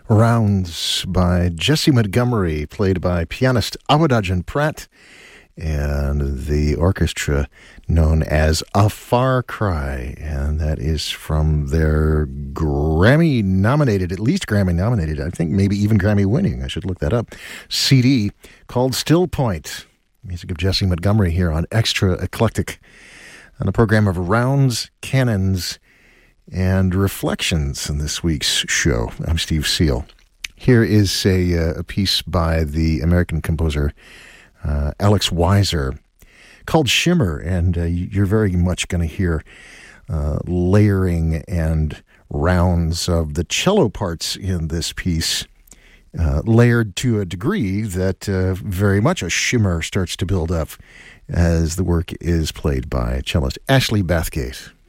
Rounds by Jessie Montgomery, played by pianist Awadagin Pratt, and the orchestra known as A Far Cry, and that is from their Grammy-nominated, at least Grammy-nominated, I think maybe even Grammy-winning, I should look that up, CD called Still Point. Music of Jessie Montgomery here on Extra Eclectic, on a program of rounds, cannons, and reflections in this week's show. I'm Steve Seal. Here is a piece by the American composer Alex Weiser called Shimmer, and you're very much going to hear layering and rounds of the cello parts in this piece, layered to a degree that very much a shimmer starts to build up as the work is played by cellist Ashley Bathgate.